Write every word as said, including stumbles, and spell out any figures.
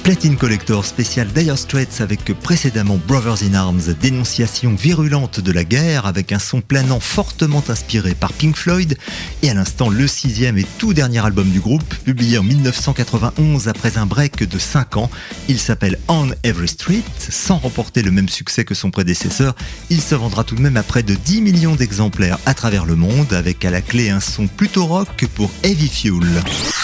Platine Collector spécial Dire Straits avec précédemment Brothers in Arms, dénonciation virulente de la guerre avec un son planant fortement inspiré par Pink Floyd, et à l'instant le sixième et tout dernier album du groupe, publié en dix-neuf cent quatre-vingt-onze après un break de cinq ans. Il s'appelle On Every Street. Sans remporter le même succès que son prédécesseur, il se vendra tout de même à près de dix millions d'exemplaires à travers le monde, avec à la clé un son plutôt rock pour Heavy Fuel.